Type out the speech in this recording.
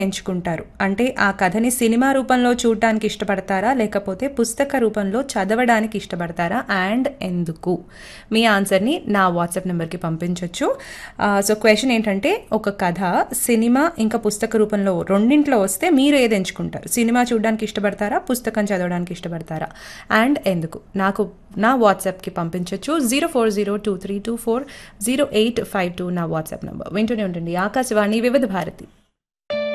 ఎంచుకుంటారు? అంటే ఆ కథని సినిమా రూపంలో చూడటానికి ఇష్టపడతారా, లేకపోతే పుస్తక రూపంలో చదవడానికి ఇష్టపడతారా, అండ్ ఎందుకు? మీ ఆన్సర్ని నా వాట్సాప్ నెంబర్కి పంపించవచ్చు. సో క్వశ్చన్ ఏంటంటే, ఒక కథ సినిమా ఇంకా పుస్తక రూపంలో రెండింట్లో వస్తే మీరు ఏది ఎంచుకుంటారు? సినిమా చూడడానికి ఇష్టపడతారా, పుస్తకం చదవడానికి ఇష్టపడతారా, అండ్ ఎందుకు? నాకు నా వాట్సాప్కి పంపించవచ్చు. 0402324085 నా వాట్సాప్ నెంబర్. వింటూనే ఉంటుంది ఆకాశవాణి వివిధ భారతి.